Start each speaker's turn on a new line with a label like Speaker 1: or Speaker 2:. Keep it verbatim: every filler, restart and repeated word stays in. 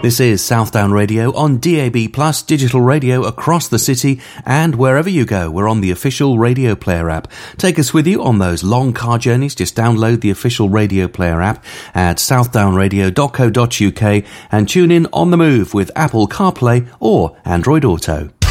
Speaker 1: This is Southdown Radio on D A B Plus, digital radio across the city, and wherever you go, we're on the official Radio Player app. Take us with you on those long car journeys. Just download the official Radio Player app at southdown radio dot co dot uk and tune in on the move with Apple CarPlay or Android Auto.